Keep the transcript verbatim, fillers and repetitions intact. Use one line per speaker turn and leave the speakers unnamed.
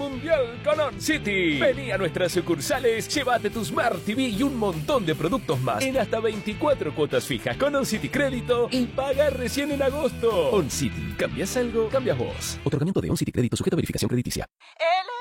mundial con OnCity. Vení a nuestras sucursales, llévate tu Smart T V y un montón de productos más en hasta veinticuatro cuotas fijas con OnCity Crédito y paga recién en agosto. OnCity, ¿cambias algo? Cambias vos. Otorgamiento de OnCity Crédito sujeto a verificación crediticia.
El